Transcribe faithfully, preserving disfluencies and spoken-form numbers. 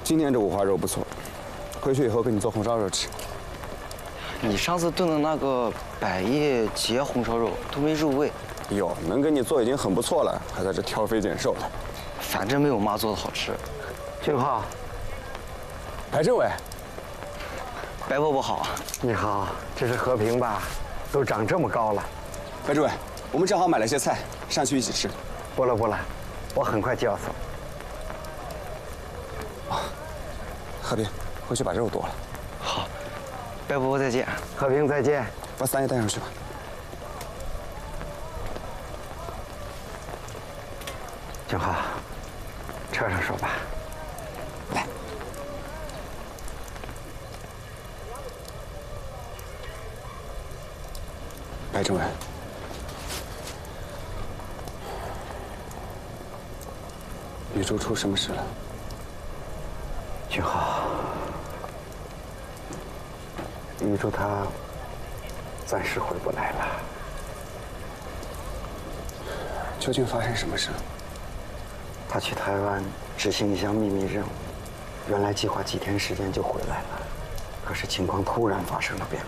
今天这五花肉不错，回去以后给你做红烧肉吃。 你上次炖的那个百叶结红烧肉都没入味。 哟，能给你做已经很不错了，还在这挑肥拣瘦的。 反正没有妈做的好吃。 俊浩， 白政委， 白伯伯好。 你好，这是和平吧？都长这么高了。 白政委，我们正好买了些菜，上去一起吃。 不了不了，我很快就要走。 啊，和平，回去把肉剁了。 好，白伯伯再见。 和平再见。 把伞也带上去吧。 俊浩，车上说吧。 来。白政委，玉珠出什么事了？ 俊浩，玉珠她暂时回不来了。 究竟发生什么事了？ 他去台湾执行一项秘密任务，原来计划几天时间就回来了，可是情况突然发生了变